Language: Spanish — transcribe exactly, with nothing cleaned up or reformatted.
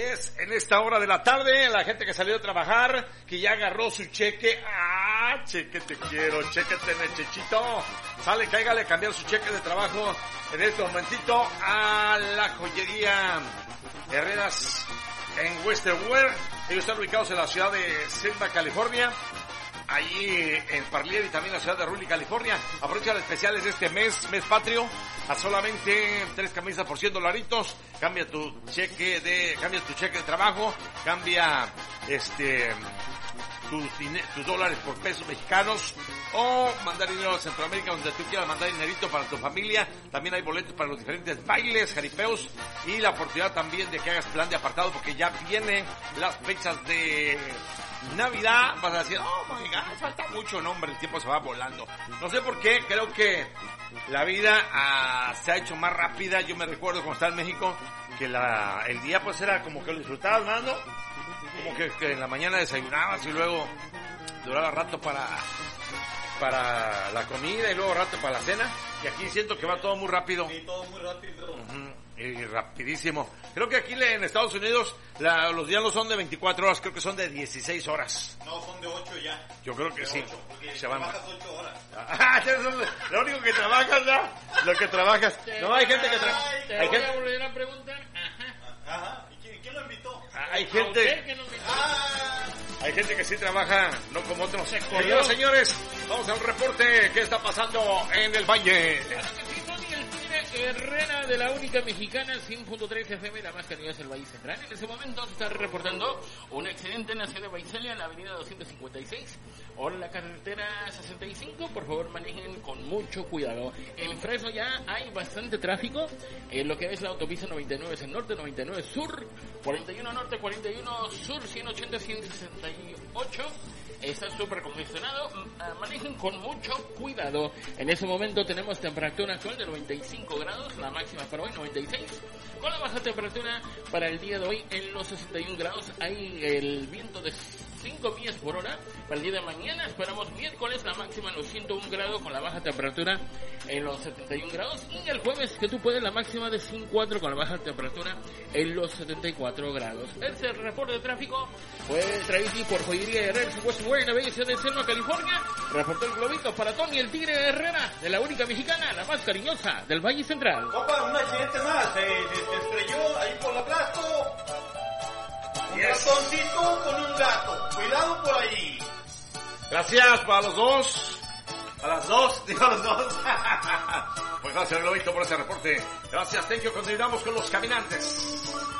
es, en esta hora de la tarde, la gente que salió a trabajar, que ya agarró su cheque. ¡Ah, cheque te quiero! ¡Chequete, Chechito! Sale, cáigale a cambiar su cheque de trabajo en este momentito a la joyería Herreras en Western Wear. Ellos están ubicados en la ciudad de Selma, California. Allí en Parlier y también en la ciudad de Raleigh, California. Aprovecha los especiales de este mes, mes patrio, a solamente tres camisas por cien dolaritos. Cambia tu cheque de, cambia tu cheque de trabajo, cambia este tus, tus dólares por pesos mexicanos o mandar dinero a Centroamérica donde tú quieras mandar dinerito para tu familia. También hay boletos para los diferentes bailes, jaripeos y la oportunidad también de que hagas plan de apartado porque ya vienen las fechas de Navidad. Vas a decir, oh my God, falta mucho, no hombre, el tiempo se va volando. No sé por qué, creo que la vida ah, se ha hecho más rápida. Yo me recuerdo cuando estaba en México que la, el día pues era como que lo disfrutabas más, ¿no? Como que, que en la mañana desayunabas y luego duraba rato para para la comida y luego rato para la cena. Y aquí siento que va todo muy rápido. Sí, todo muy rápido. Uh-huh. Y rapidísimo. Creo que aquí en Estados Unidos la, los días no son de veinticuatro horas, creo que son de dieciséis horas. No, son de ocho ya. Yo creo que de sí. ocho, porque se van. trabajas ocho horas. Ah, eso es lo único que trabajas, ¿ya? Lo que trabajas. No, hay gente que trabaja. Te Hay voy gente... a volver a preguntar. Ajá. Ajá. ¿Y quién, quién lo invitó? Hay ¿A gente... usted que no me- Ah, Hay gente que sí trabaja, no como otros. corrió. Señoras, señores, vamos a un reporte. ¿Qué está pasando en el Valle? Tony el Tigre Herrera de la única mexicana, cien punto tres F M, la más cariñosa del Valle Central. En ese momento se está reportando un accidente en la ciudad de Vaiselia, en la avenida doscientos cincuenta y seis, o en la carretera sesenta y cinco. Por favor, manejen con mucho cuidado. En Fresno ya hay bastante tráfico, en lo que es la autopista noventa y nueve es el norte, noventa y nueve sur, cuarenta y uno norte, cuarenta y uno sur, ciento ochenta, ciento sesenta y ocho. Está súper congestionado, manejen con mucho cuidado. En ese momento tenemos temperatura actual de noventa y cinco grados, la máxima para hoy noventa y seis, con la baja temperatura para el día de hoy en los sesenta y un grados. Hay el viento de cinco millas por hora. Para el día de mañana esperamos miércoles la máxima en los ciento uno grados, con la baja temperatura en los setenta y un grados, y el jueves que tú puedes la máxima de ciento cuatro con la baja temperatura en los setenta y cuatro grados. Este es el reporte de tráfico, fue traído por Joyería Herrera en West Wear, en la bella ciudad de Selma, California. Reportó el globito para Tony el Tigre Herrera de la única mexicana, la más cariñosa del Valle Central. Opa, un accidente más. Se, se, se estrelló ahí por la plato. Un Yes. ratoncito con un gato. Cuidado por allí. Gracias para los dos. A las dos, digo a los dos. Pues gracias, Globito, por ese reporte. Gracias, thank you. Continuamos con los caminantes.